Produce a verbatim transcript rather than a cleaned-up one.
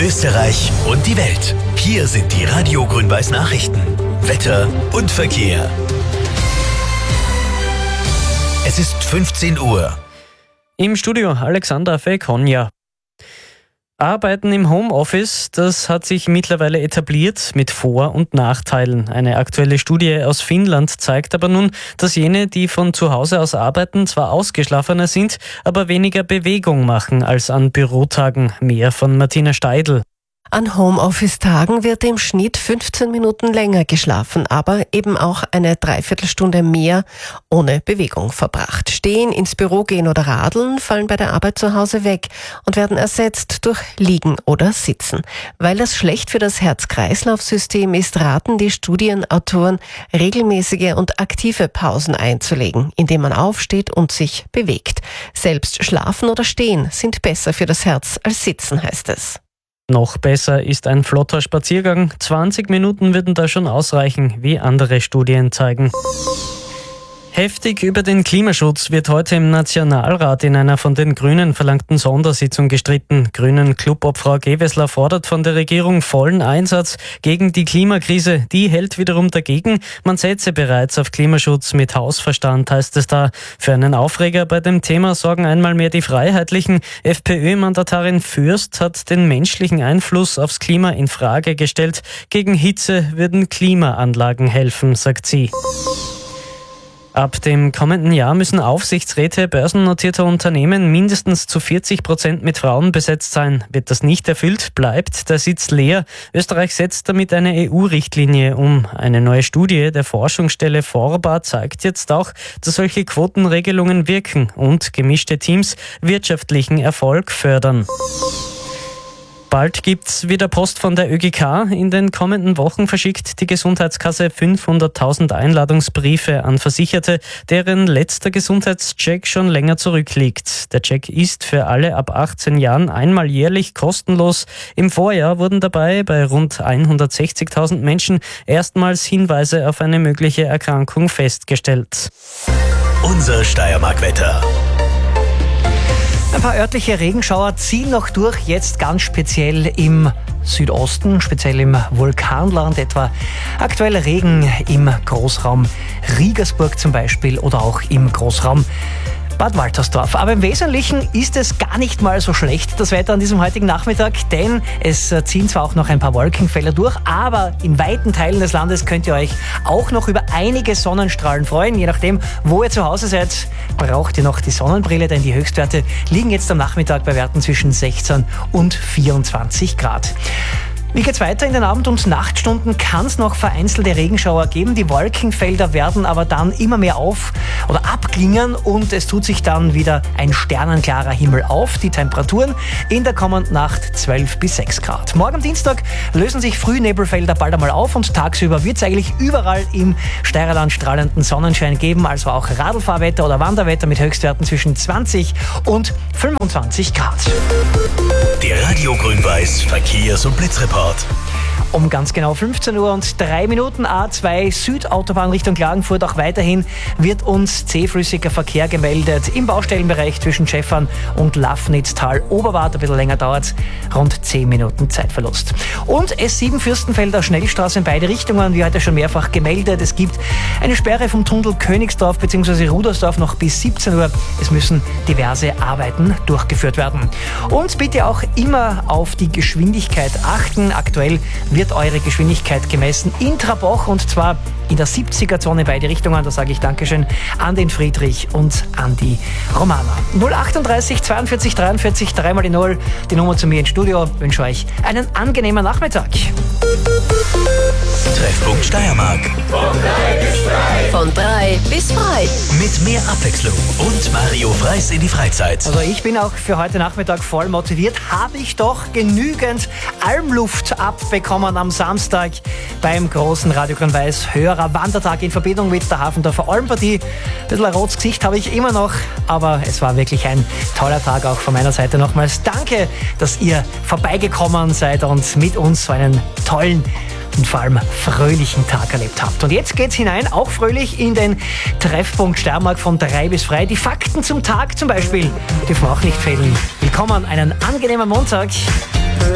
Österreich und die Welt. Hier sind die Radio Grün-Weiß Nachrichten. Wetter und Verkehr. Es ist fünfzehn Uhr. Im Studio Alexander Fekonja. Arbeiten im Homeoffice, das hat sich mittlerweile etabliert mit Vor- und Nachteilen. Eine aktuelle Studie aus Finnland zeigt aber nun, dass jene, die von zu Hause aus arbeiten, zwar ausgeschlafener sind, aber weniger Bewegung machen als an Bürotagen. Mehr von Martina Steidl. An Homeoffice-Tagen wird im Schnitt fünfzehn Minuten länger geschlafen, aber eben auch eine Dreiviertelstunde mehr ohne Bewegung verbracht. Stehen, ins Büro gehen oder radeln fallen bei der Arbeit zu Hause weg und werden ersetzt durch Liegen oder Sitzen. Weil das schlecht für das Herz-Kreislauf-System ist, raten die Studienautoren, regelmäßige und aktive Pausen einzulegen, indem man aufsteht und sich bewegt. Selbst Schlafen oder Stehen sind besser für das Herz als Sitzen, heißt es. Noch besser ist ein flotter Spaziergang. zwanzig Minuten würden da schon ausreichen, wie andere Studien zeigen. Heftig über den Klimaschutz wird heute im Nationalrat in einer von den Grünen verlangten Sondersitzung gestritten. Grünen Clubobfrau Gewessler fordert von der Regierung vollen Einsatz gegen die Klimakrise. Die hält wiederum dagegen. Man setze bereits auf Klimaschutz mit Hausverstand, heißt es da. Für einen Aufreger bei dem Thema sorgen einmal mehr die Freiheitlichen. FPÖ-Mandatarin Fürst hat den menschlichen Einfluss aufs Klima in Frage gestellt. Gegen Hitze würden Klimaanlagen helfen, sagt sie. Ab dem kommenden Jahr müssen Aufsichtsräte börsennotierter Unternehmen mindestens zu vierzig Prozent mit Frauen besetzt sein. Wird das nicht erfüllt, bleibt der Sitz leer. Österreich setzt damit eine E U-Richtlinie um. Eine neue Studie der Forschungsstelle Forba zeigt jetzt auch, dass solche Quotenregelungen wirken und gemischte Teams wirtschaftlichen Erfolg fördern. Bald gibt's wieder Post von der Ö G K. In den kommenden Wochen verschickt die Gesundheitskasse fünfhunderttausend Einladungsbriefe an Versicherte, deren letzter Gesundheitscheck schon länger zurückliegt. Der Check ist für alle ab achtzehn Jahren einmal jährlich kostenlos. Im Vorjahr wurden dabei bei rund hundertsechzigtausend Menschen erstmals Hinweise auf eine mögliche Erkrankung festgestellt. Unser Steiermark-Wetter. Ein paar örtliche Regenschauer ziehen noch durch, jetzt ganz speziell im Südosten, speziell im Vulkanland etwa. Aktuell Regen im Großraum Riegersburg zum Beispiel oder auch im Großraum Bad Waltersdorf. Aber im Wesentlichen ist es gar nicht mal so schlecht, das Wetter an diesem heutigen Nachmittag, denn es ziehen zwar auch noch ein paar Wolkenfelder durch, aber in weiten Teilen des Landes könnt ihr euch auch noch über einige Sonnenstrahlen freuen. Je nachdem, wo ihr zu Hause seid, braucht ihr noch die Sonnenbrille, denn die Höchstwerte liegen jetzt am Nachmittag bei Werten zwischen sechzehn und vierundzwanzig Grad. Wie geht's weiter? In den Abend- und Nachtstunden kann es noch vereinzelte Regenschauer geben. Die Wolkenfelder werden aber dann immer mehr auf- oder abklingen und es tut sich dann wieder ein sternenklarer Himmel auf. Die Temperaturen in der kommenden Nacht zwölf bis sechs Grad. Morgen am Dienstag lösen sich Frühnebelfelder bald einmal auf und tagsüber wird es eigentlich überall im Steirerland strahlenden Sonnenschein geben, also auch Radlfahrwetter oder Wanderwetter mit Höchstwerten zwischen zwanzig und fünfundzwanzig Grad. Der Radio Grün-Weiß Verkehrs- und Blitzreport. Um ganz genau fünfzehn Uhr und drei Minuten A zwei Südautobahn Richtung Klagenfurt. Auch weiterhin wird uns zähflüssiger Verkehr gemeldet im Baustellenbereich zwischen Schäffern und Lafnitztal Oberwart. Ein bisschen länger dauert rund zehn Minuten Zeitverlust. Und S sieben Fürstenfelder Schnellstraße in beide Richtungen, wie heute schon mehrfach gemeldet. Es gibt eine Sperre vom Tunnel Königsdorf bzw. Rudersdorf noch bis siebzehn Uhr. Es müssen diverse Arbeiten durchgeführt werden. Und bitte auch immer auf die Geschwindigkeit achten. Aktuell wird eure Geschwindigkeit gemessen in Trabach und zwar in der siebziger-Zone beide Richtungen. Da sage ich Dankeschön an den Friedrich und an die Romana. null achtunddreißig zweiundvierzig dreiundvierzig drei mal die null, die Nummer zu mir ins Studio. Ich wünsche euch einen angenehmen Nachmittag. Treffpunkt Steiermark. Von drei bis frei. Mit mehr Abwechslung und Mario Freis in die Freizeit. Also ich bin auch für heute Nachmittag voll motiviert. Habe ich doch genügend Almluft abbekommen am Samstag beim großen Radio Grün-Weiß Hörer Wandertag in Verbindung mit der Hafendorfer Almpartie. Ein bisschen ein rotes Gesicht habe ich immer noch, aber es war wirklich ein toller Tag auch von meiner Seite. Nochmals danke, dass ihr vorbeigekommen seid und mit uns so einen tollen und vor allem fröhlichen Tag erlebt habt. Und jetzt geht's hinein, auch fröhlich, in den Treffpunkt Steiermark von drei bis frei. Die Fakten zum Tag zum Beispiel dürfen auch nicht fehlen. Willkommen, einen angenehmen Montag.